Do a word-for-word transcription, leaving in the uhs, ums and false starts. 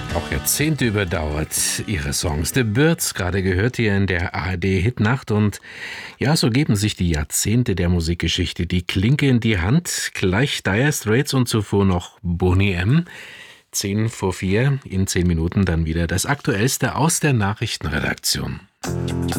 Auch Jahrzehnte überdauert ihre Songs. The Byrds, gerade gehört hier in der A R D-Hitnacht. Und ja, so geben sich die Jahrzehnte der Musikgeschichte die Klinke in die Hand. Gleich Dire Straits und zuvor noch Boney M. Zehn vor vier, in zehn Minuten dann wieder das Aktuellste aus der Nachrichtenredaktion.